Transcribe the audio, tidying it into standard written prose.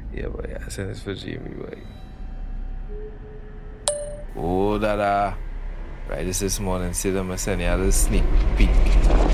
Yeah, boy. I sent this for Jimmy, boy. Oh, Dada. Right, this morning. See them, I send you a little sneak peek.